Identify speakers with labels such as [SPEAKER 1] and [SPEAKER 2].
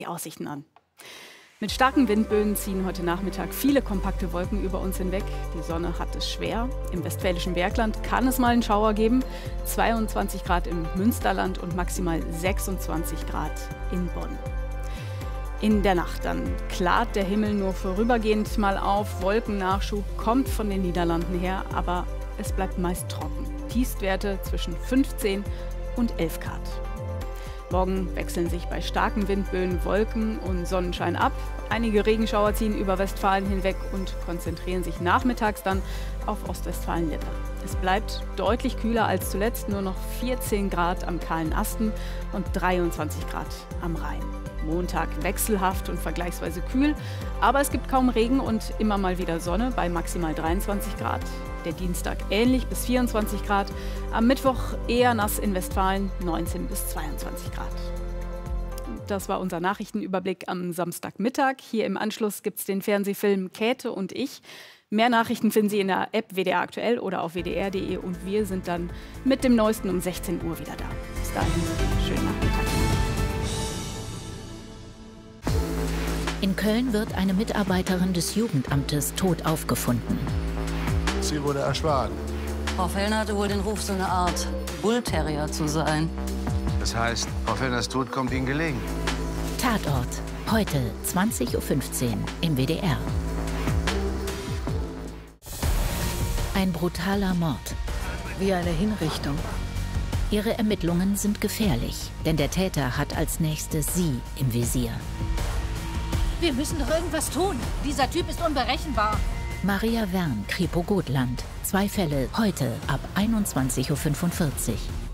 [SPEAKER 1] Die Aussichten an. Mit starken Windböen ziehen heute Nachmittag viele kompakte Wolken über uns hinweg. Die Sonne hat es schwer. Im westfälischen Bergland kann es mal einen Schauer geben. 22 Grad im Münsterland und maximal 26 Grad in Bonn. In der Nacht dann klart der Himmel nur vorübergehend mal auf. Wolkennachschub kommt von den Niederlanden her, aber es bleibt meist trocken. Tiefstwerte zwischen 15 und 11 Grad. Morgen wechseln sich bei starken Windböen Wolken und Sonnenschein ab. Einige Regenschauer ziehen über Westfalen hinweg und konzentrieren sich nachmittags dann auf Ostwestfalen-Lippe. Es bleibt deutlich kühler als zuletzt, nur noch 14 Grad am kahlen Asten und 23 Grad am Rhein. Montag wechselhaft und vergleichsweise kühl, aber es gibt kaum Regen und immer mal wieder Sonne bei maximal 23 Grad. Der Dienstag ähnlich bis 24 Grad, am Mittwoch eher nass in Westfalen 19 bis 22 Grad. Das war unser Nachrichtenüberblick am Samstagmittag. Hier im Anschluss gibt es den Fernsehfilm Käthe und ich. Mehr Nachrichten finden Sie in der App WDR aktuell oder auf wdr.de und wir sind dann mit dem Neuesten um 16 Uhr wieder da. Bis dahin, schönen Nachmittag.
[SPEAKER 2] In Köln wird eine Mitarbeiterin des Jugendamtes tot aufgefunden.
[SPEAKER 3] Sie wurde erschlagen.
[SPEAKER 4] Frau Fellner hatte wohl den Ruf, so eine Art Bullterrier zu sein.
[SPEAKER 3] Das heißt, Frau Fellners Tod kommt Ihnen gelegen.
[SPEAKER 2] Tatort. Heute 20:15 Uhr im WDR. Ein brutaler Mord.
[SPEAKER 5] Wie eine Hinrichtung.
[SPEAKER 2] Ihre Ermittlungen sind gefährlich, denn der Täter hat als nächstes sie im Visier.
[SPEAKER 6] Wir müssen doch irgendwas tun. Dieser Typ ist unberechenbar.
[SPEAKER 2] Maria Wern, Kripo Gotland. 2 Fälle heute ab 21:45 Uhr.